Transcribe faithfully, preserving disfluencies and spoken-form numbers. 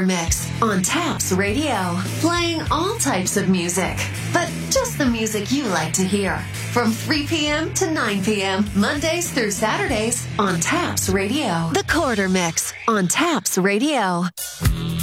Mix on Taps Radio. Playing all types of music, but just the music you like to hear. From three p.m. to nine p.m., Mondays through Saturdays on Taps Radio. The Quarter Mix on Taps Radio.